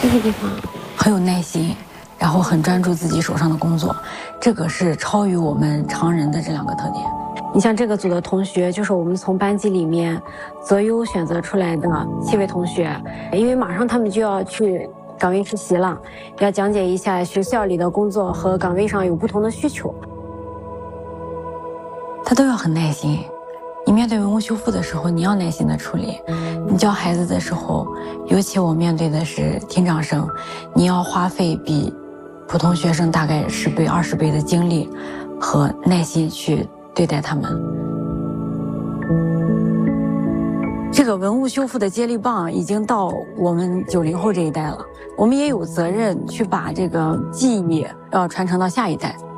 这个地方很有耐心，然后很专注自己手上的工作，这个是超于我们常人的这两个特点。 你像这个组的同学，就是我们从班级里面择优选择出来的7位同学，因为马上他们就要去岗位实习了，要讲解一下学校里的工作和岗位上有不同的需求。 他都要很耐心。你面对文物修复的时候，你要耐心的处理；你教孩子的时候，尤其我面对的是听障生，你要花费比普通学生大概10倍、20倍的精力和耐心去对待他们。这个文物修复的接力棒已经到我们90后这一代了，我们也有责任去把这个技艺要传承到下一代。